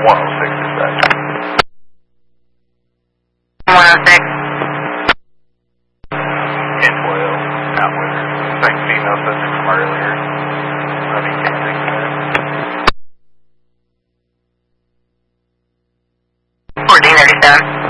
106 dispatch. 106. 1012, out with second female subject from earlier. I mean, can't take that. 1437.